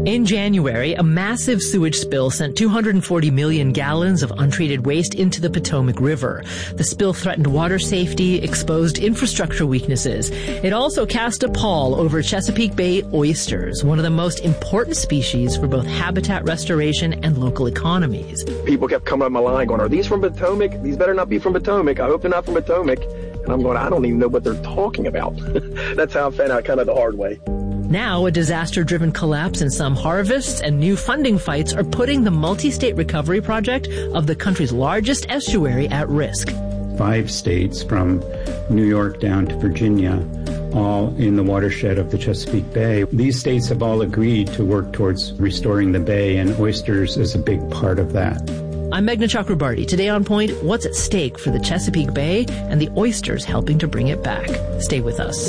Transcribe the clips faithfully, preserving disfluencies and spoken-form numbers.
In January, a massive sewage spill sent two hundred forty million gallons of untreated waste into the Potomac River. The spill threatened water safety, exposed infrastructure weaknesses. It also cast a pall over Chesapeake Bay oysters, one of the most important species for both habitat restoration and local economies. People kept coming up my line going, are these from Potomac? These better not be from Potomac. I hope they're not from Potomac. And I'm going, I don't even know what they're talking about. That's how I found out kind of the hard way. Now, a disaster-driven collapse in some harvests and new funding fights are putting the multi-state recovery project of the country's largest estuary at risk. Five states, from New York down to Virginia, all in the watershed of the Chesapeake Bay. These states have all agreed to work towards restoring the bay, and oysters is a big part of that. I'm Meghna Chakrabarti. Today on Point, what's at stake for the Chesapeake Bay and the oysters helping to bring it back? Stay with us.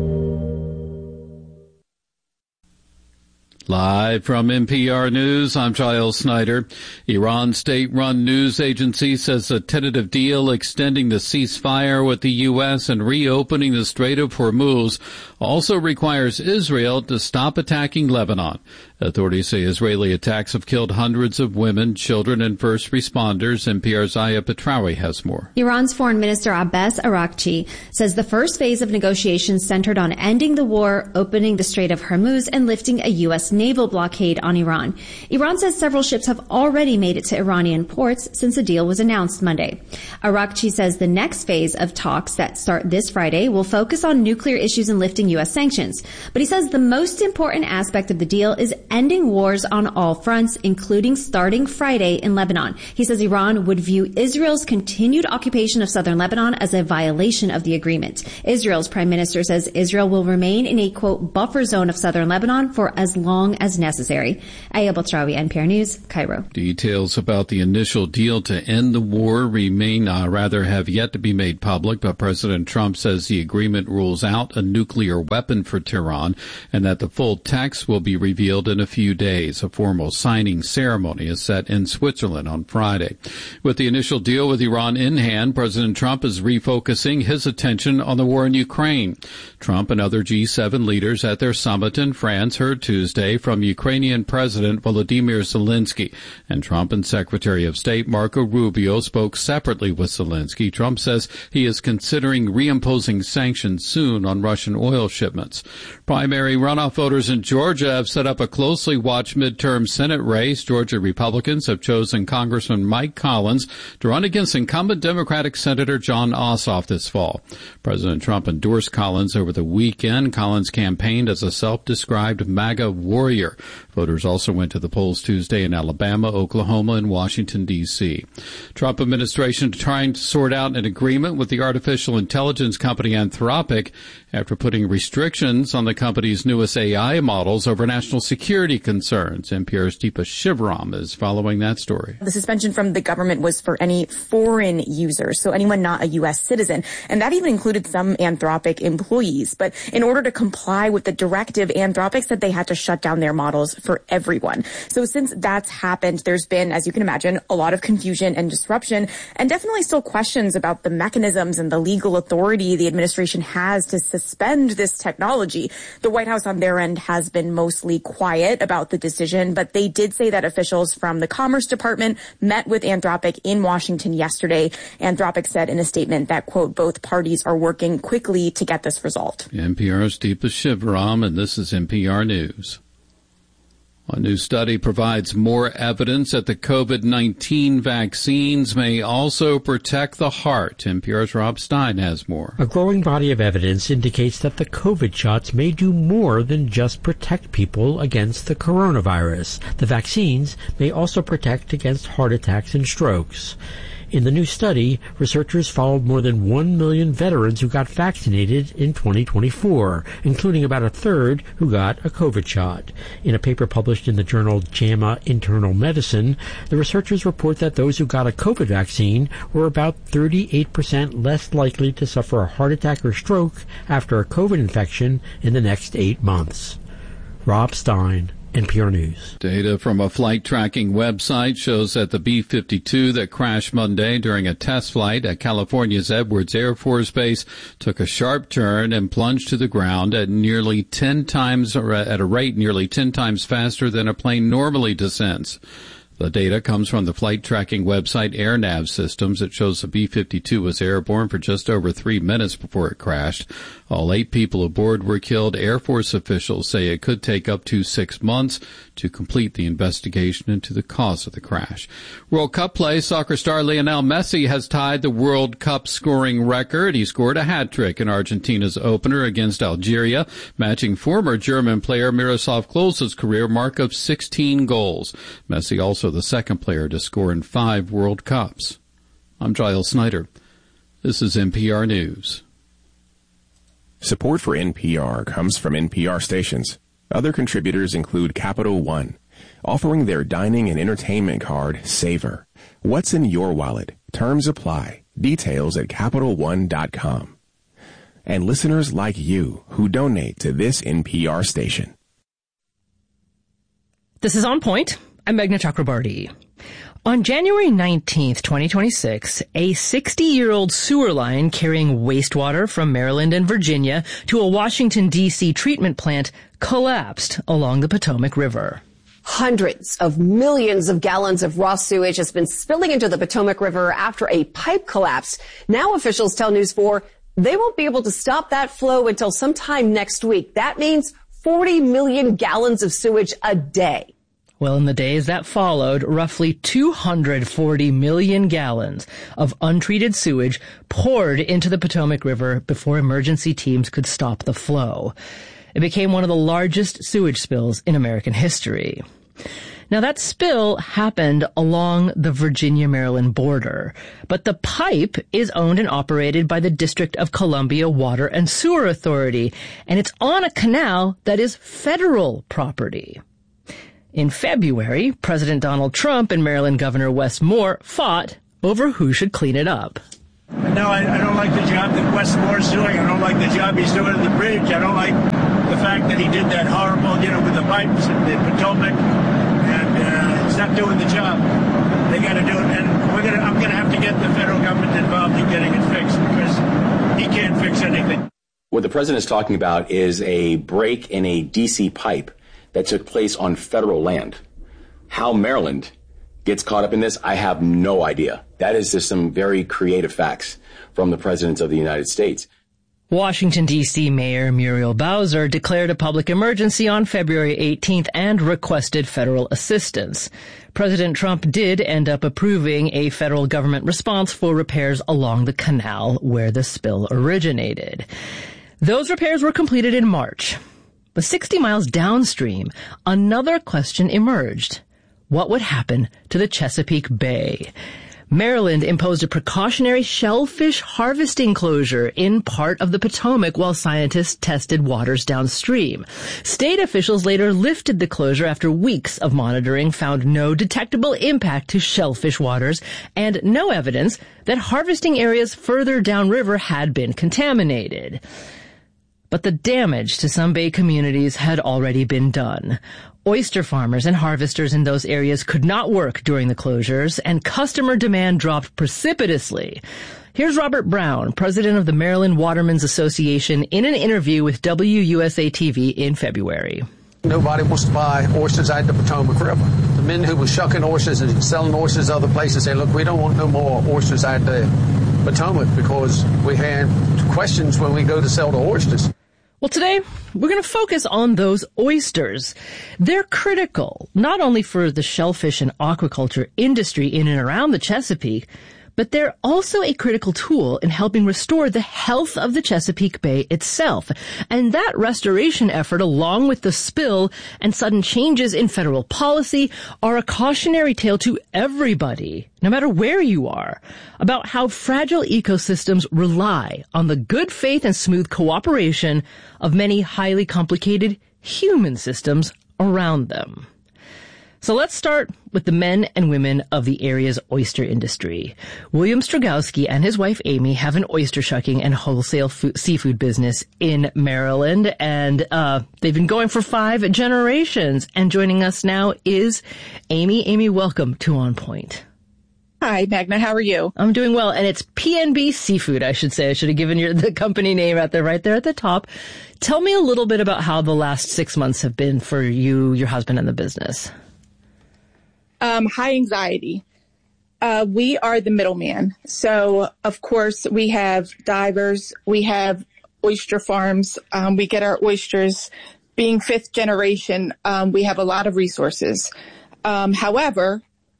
Live from N P R News, I'm Giles Snyder. Iran's state-run news agency says a tentative deal extending the ceasefire with the U S and reopening the Strait of Hormuz also requires Israel to stop attacking Lebanon. Authorities say Israeli attacks have killed hundreds of women, children, and first responders. N P R's Aya Petraoui has more. Iran's Foreign Minister Abbas Araghchi says the first phase of negotiations centered on ending the war, opening the Strait of Hormuz, and lifting a U S naval blockade on Iran. Iran says several ships have already made it to Iranian ports since the deal was announced Monday. Araghchi says the next phase of talks that start this Friday will focus on nuclear issues and lifting U S sanctions. But he says the most important aspect of the deal is ending wars on all fronts, including starting Friday in Lebanon. He says Iran would view Israel's continued occupation of southern Lebanon as a violation of the agreement. Israel's prime minister says Israel will remain in a, quote, buffer zone of southern Lebanon for as long as necessary. Aya Petraoui, N P R News, Cairo. Details about the initial deal to end the war remain, uh, rather have yet to be made public, but President Trump says the agreement rules out a nuclear weapon for Tehran and that the full text will be revealed in a few days. A formal signing ceremony is set in Switzerland on Friday. With the initial deal with Iran in hand, President Trump is refocusing his attention on the war in Ukraine. Trump and other G seven leaders at their summit in France heard Tuesday from Ukrainian President Volodymyr Zelensky, and Trump and Secretary of State Marco Rubio spoke separately with Zelensky. Trump says he is considering reimposing sanctions soon on Russian oil shipments. Primary runoff voters in Georgia have set up a closely watched midterm Senate race. Georgia Republicans have chosen Congressman Mike Collins to run against incumbent Democratic Senator Jon Ossoff this fall. President Trump endorsed Collins over the weekend. Collins campaigned as a self-described MAGA warrior. Voters also went to the polls Tuesday in Alabama, Oklahoma, and Washington, D C Trump administration trying to sort out an agreement with the artificial intelligence company Anthropic after putting restrictions on the company's newest A I models over national security concerns. N P R's Deepa Shivaram is following that story. The suspension from the government was for any foreign users, so anyone not a U S citizen, and that even included some Anthropic employees. But in order to comply with the directive, Anthropic said they had to shut down their models for everyone. So since that's happened, there's been, as you can imagine, a lot of confusion and disruption, and definitely still questions about the mechanisms and the legal authority the administration has to suspend this technology. The White House on their end has been mostly quiet about the decision, but they did say that officials from the Commerce Department met with Anthropic in Washington yesterday. Anthropic said in a statement that, quote, both parties are working quickly to get this resolved. N P R's Deepa Shivaram, and this is N P R News. A new study provides more evidence that the COVID nineteen vaccines may also protect the heart. N P R's Rob Stein has more. A growing body of evidence indicates that the COVID shots may do more than just protect people against the coronavirus. The vaccines may also protect against heart attacks and strokes. In the new study, researchers followed more than one million veterans who got vaccinated in twenty twenty-four, including about a third who got a COVID shot. In a paper published in the journal JAMA Internal Medicine, the researchers report that those who got a COVID vaccine were about thirty-eight percent less likely to suffer a heart attack or stroke after a COVID infection in the next eight months. Rob Stein, N P R News. Data from a flight tracking website shows that the B fifty-two that crashed Monday during a test flight at California's Edwards Air Force Base took a sharp turn and plunged to the ground at nearly ten times, or at a rate nearly ten times faster than a plane normally descends. The data comes from the flight tracking website AirNav Systems. It shows the B fifty-two was airborne for just over three minutes before it crashed. All eight people aboard were killed. Air Force officials say it could take up to six months to complete the investigation into the cause of the crash. World Cup play, soccer star Lionel Messi has tied the World Cup scoring record. He scored a hat-trick in Argentina's opener against Algeria, matching former German player Miroslav Klose's career mark of sixteen goals. Messi also the second player to score in five World Cups. I'm Giles Snyder. This is N P R News. Support for N P R comes from N P R stations. Other contributors include Capital One, offering their dining and entertainment card, Savor. What's in your wallet? Terms apply. Details at Capital One dot com. And listeners like you who donate to this N P R station. This is On Point. I'm Meghna Chakrabarti. On January nineteenth, twenty twenty-six, a sixty-year-old sewer line carrying wastewater from Maryland and Virginia to a Washington, D C treatment plant collapsed along the Potomac River. Hundreds of millions of gallons of raw sewage has been spilling into the Potomac River after a pipe collapse. Now officials tell News four they won't be able to stop that flow until sometime next week. That means forty million gallons of sewage a day. Well, in the days that followed, roughly two hundred forty million gallons of untreated sewage poured into the Potomac River before emergency teams could stop the flow. It became one of the largest sewage spills in American history. Now, that spill happened along the Virginia-Maryland border, but the pipe is owned and operated by the District of Columbia Water and Sewer Authority, and it's on a canal that is federal property. In February, President Donald Trump and Maryland Governor Wes Moore fought over who should clean it up. No, I, I don't like the job that Wes Moore's doing. I don't like the job he's doing at the bridge. I don't like the fact that he did that horrible, you know, with the pipes in the Potomac, and uh, he's not doing the job. They got to do it, and we're gonna. I'm going to have to get the federal government involved in getting it fixed because he can't fix anything. What the president is talking about is a break in a D C pipe that took place on federal land. How Maryland gets caught up in this, I have no idea. That is just some very creative facts from the President of the United States. Washington, D C Mayor Muriel Bowser declared a public emergency on February eighteenth and requested federal assistance. President Trump did end up approving a federal government response for repairs along the canal where the spill originated. Those repairs were completed in March. But sixty miles downstream, another question emerged. What would happen to the Chesapeake Bay? Maryland imposed a precautionary shellfish harvesting closure in part of the Potomac while scientists tested waters downstream. State officials later lifted the closure after weeks of monitoring found no detectable impact to shellfish waters and no evidence that harvesting areas further downriver had been contaminated. But the damage to some bay communities had already been done. Oyster farmers and harvesters in those areas could not work during the closures, and customer demand dropped precipitously. Here's Robert Brown, president of the Maryland Watermen's Association, in an interview with W U S A T V in February. Nobody wants to buy oysters out the Potomac River. The men who were shucking oysters and selling oysters other places say, look, we don't want no more oysters out the Potomac because we had questions when we go to sell the oysters. Well, today, we're going to focus on those oysters. They're critical, not only for the shellfish and aquaculture industry in and around the Chesapeake, but they're also a critical tool in helping restore the health of the Chesapeake Bay itself. And that restoration effort, along with the spill and sudden changes in federal policy, are a cautionary tale to everybody, no matter where you are, about how fragile ecosystems rely on the good faith and smooth cooperation of many highly complicated human systems around them. So let's start with the men and women of the area's oyster industry. William Strugowski and his wife Amy have an oyster shucking and wholesale food, seafood business in Maryland, and uh they've been going for five generations. And joining us now is Amy. Amy, welcome to On Point. Hi, Magna. How are you? I'm doing well, and it's P N B Seafood, I should say. I should have given you the company name out there, right there at the top. Tell me a little bit about how the last six months have been for you, your husband, and the business. Um, high anxiety. Uh, we are the middleman. So, of course, we have divers. We have oyster farms. Um, we get our oysters. Being fifth generation, um, we have a lot of resources. Um, however,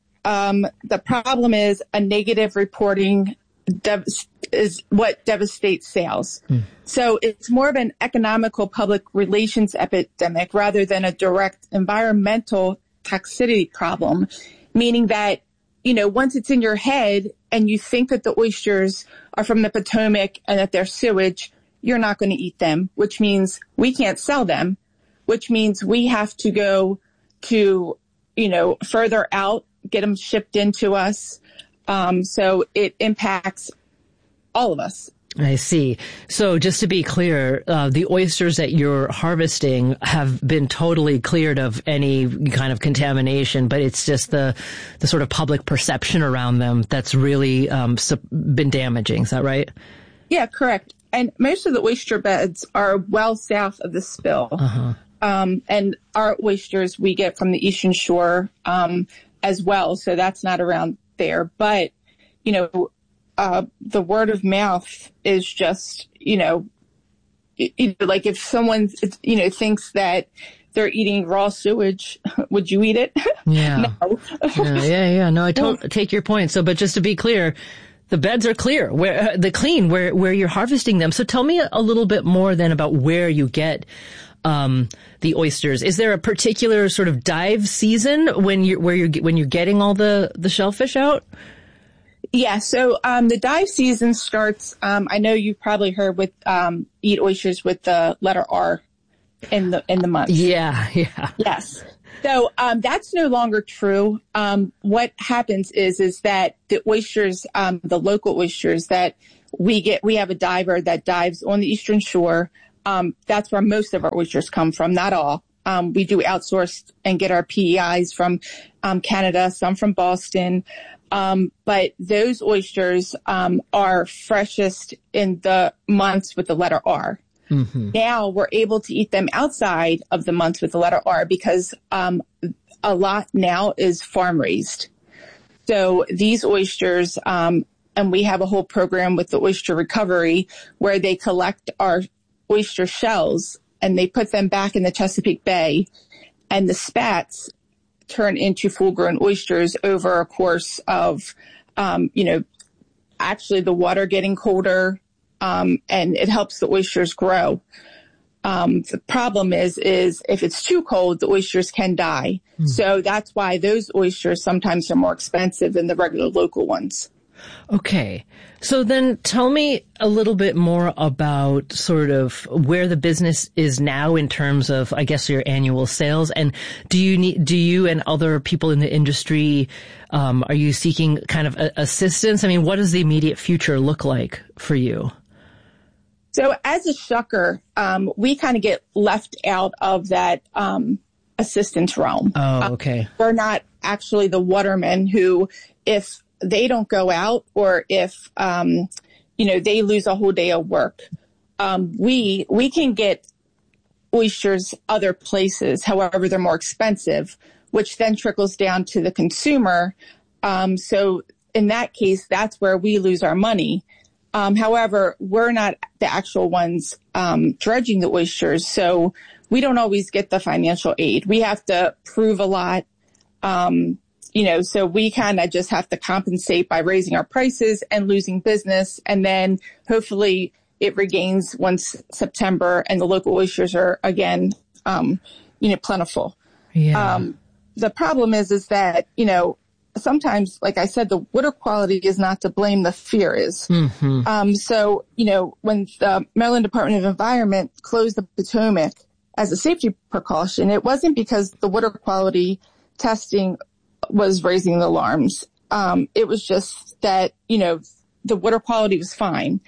um, the problem is a negative reporting dev- is what devastates sales. Mm. So it's more of an economical public relations epidemic rather than a direct environmental toxicity problem, meaning that, you know, once it's in your head and you think that the oysters are from the Potomac and that they're sewage, you're not going to eat them, which means we can't sell them, which means we have to go to, you know, further out, get them shipped into us. Um, so it impacts all of us. I see. So just to be clear, uh, the oysters that you're harvesting have been totally cleared of any kind of contamination, but it's just the, the sort of public perception around them that's really, um, been damaging. Is that right? Yeah, correct. And most of the oyster beds are well south of the spill. Uh-huh. Um, and our oysters we get from the Eastern Shore, um, as well. So that's not around there, but, you know, Uh, the word of mouth is just, you know, it, it, like if someone, you know, thinks that they're eating raw sewage, would you eat it? Yeah. No. yeah, yeah, yeah. No, I to- take your point. So, but just to be clear, the beds are clear, where uh, the clean, where where you're harvesting them. So, tell me a, a little bit more then about where you get um the oysters. Is there a particular sort of dive season when you where you're when you're getting all the the shellfish out? Yeah, so um, the dive season starts, um, I know you've probably heard with um, eat oysters with the letter R in the in the month. Yeah, yeah. Yes. So um, that's no longer true. Um, what happens is is that the oysters, um, the local oysters that we get, we have a diver that dives on the Eastern Shore. Um, that's where most of our oysters come from, not all. Um, we do outsource and get our P E Is from um, Canada, some from Boston. Um, but those oysters, um, are freshest in the months with the letter R. Mm-hmm. Now we're able to eat them outside of the months with the letter R because, um, a lot now is farm raised. So these oysters, um, and we have a whole program with the oyster recovery where they collect our oyster shells and they put them back in the Chesapeake Bay, and the spats turn into full-grown oysters over a course of, um, you know, actually the water getting colder, um, and it helps the oysters grow. Um, the problem is, is if it's too cold, the oysters can die. Mm. So that's why those oysters sometimes are more expensive than the regular local ones. Okay. So then tell me a little bit more about sort of where the business is now in terms of, I guess, your annual sales. And do you need, do you and other people in the industry, um, are you seeking kind of a- assistance? I mean, what does the immediate future look like for you? So as a shucker, um, we kind of get left out of that, um, assistance realm. Oh, okay. Uh, we're not actually the watermen who, if they don't go out or if, um, you know, they lose a whole day of work. Um, we, we can get oysters other places. However, they're more expensive, which then trickles down to the consumer. Um, so in that case, that's where we lose our money. Um, however, we're not the actual ones, um, dredging the oysters. So we don't always get the financial aid. We have to prove a lot. Um, You know, so we kind of just have to compensate by raising our prices and losing business. And then hopefully it regains once September and the local oysters are again, um, you know, plentiful. Yeah. Um, the problem is, is that, you know, sometimes, like I said, the water quality is not to blame, the fear is. Mm-hmm. Um, so, you know, when the Maryland Department of Environment closed the Potomac as a safety precaution, it wasn't because the water quality testing was raising the alarms. Um, it was just that, you know, the water quality was fine.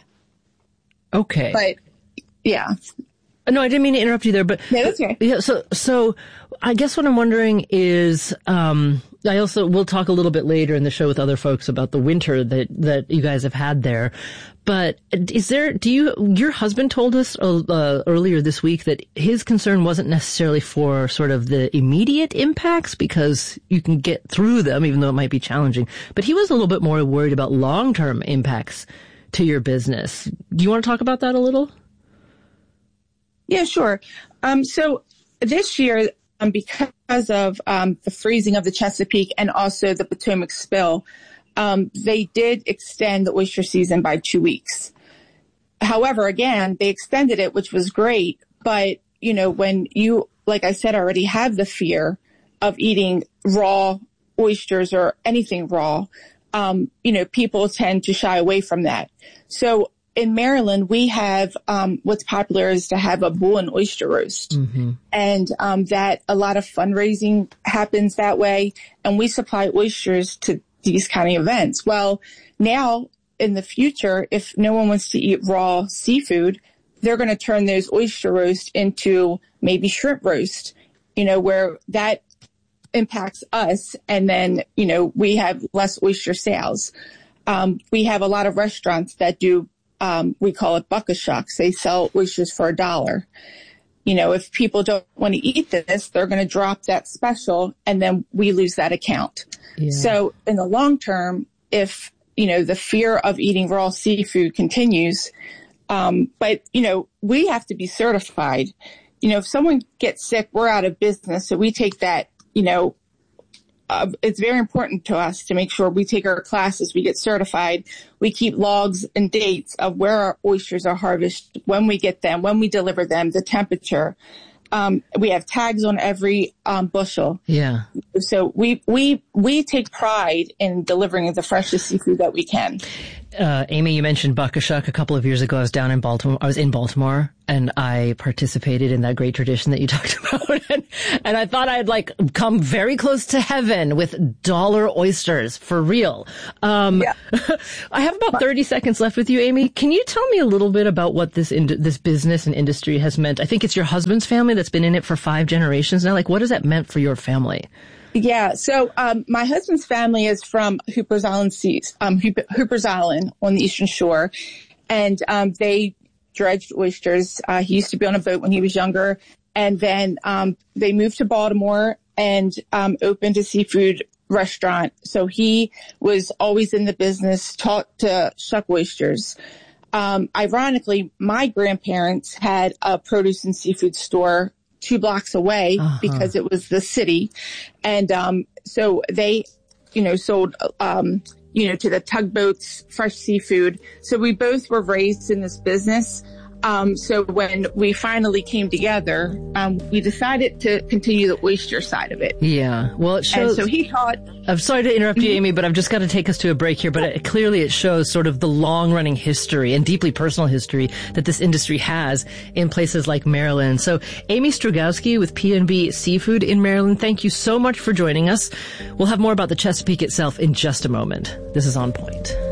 Okay. But yeah. No, I didn't mean to interrupt you there, but yeah, that's okay. Yeah, so so I guess what I'm wondering is, um, I also we'll talk a little bit later in the show with other folks about the winter that that you guys have had there. But is there? Do you? Your husband told us uh, earlier this week that his concern wasn't necessarily for sort of the immediate impacts because you can get through them, even though it might be challenging. But he was a little bit more worried about long-term impacts to your business. Do you want to talk about that a little? Yeah, sure. Um, so this year, um, because of um, the freezing of the Chesapeake and also the Potomac spill, um, they did extend the oyster season by two weeks. However, again, they extended it, which was great. But, you know, when you, like I said, already have the fear of eating raw oysters or anything raw, um, you know, people tend to shy away from that. So in Maryland, we have, um, what's popular is to have a bull and oyster roast. Mm-hmm. And, um, that a lot of fundraising happens that way. And we supply oysters to these kind of events. Well, now in the future, if no one wants to eat raw seafood, they're going to turn those oyster roast into maybe shrimp roast, you know, where that impacts us. And then, you know, we have less oyster sales. Um, we have a lot of restaurants that do Um, we call it bucket shucks. They sell oysters for a dollar. You know, if people don't want to eat this, they're going to drop that special and then we lose that account. Yeah. So in the long term, if, you know, the fear of eating raw seafood continues, um, but, you know, we have to be certified. You know, if someone gets sick, we're out of business. So we take that, you know, Uh, it's very important to us to make sure we take our classes, we get certified, we keep logs and dates of where our oysters are harvested, when we get them, when we deliver them, the temperature. Um, we have tags on every um, bushel. Yeah. So we we we take pride in delivering the freshest seafood that we can. Uh, Amy, you mentioned Buckashuck. A couple of years ago, I was down in Baltimore. I was in Baltimore, and I participated in that great tradition that you talked about. and, and I thought I'd like come very close to heaven with dollar oysters for real. Um, yeah. I have about thirty seconds left with you, Amy. Can you tell me a little bit about what this in, this business and industry has meant? I think it's your husband's family that's been in it for five generations now. Like, what has that meant for your family? Yeah. So, um, my husband's family is from Hooper's Island Seas, um, Hooper's Island on the Eastern Shore. And, um, they dredged oysters. Uh, he used to be on a boat when he was younger. And then, um, they moved to Baltimore and, um, opened a seafood restaurant. So he was always in the business, taught to shuck oysters. Um, ironically, my grandparents had a produce and seafood store two blocks away uh-huh. because it was the city. And, um, so they, you know, sold, um, you know, to the tugboats, fresh seafood. So we both were raised in this business. Um, so when we finally came together, um, we decided to continue the oyster side of it. Yeah. Well, it shows. And so he taught. I'm sorry to interrupt you, Amy, but I've just got to take us to a break here. But it, clearly it shows sort of the long running history and deeply personal history that this industry has in places like Maryland. So Amy Strugowski with P and B Seafood in Maryland, thank you so much for joining us. We'll have more about the Chesapeake itself in just a moment. This is On Point.